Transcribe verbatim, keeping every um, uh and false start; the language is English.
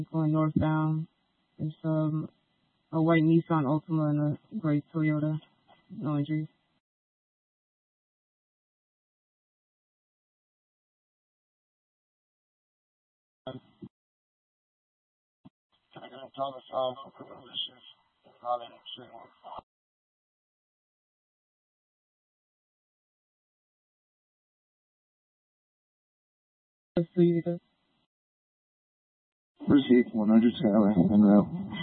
going northbound. It's um a white Nissan Altima and a gray Toyota. No injuries. Thomas, um, Proceed one hundred Skyline, en route.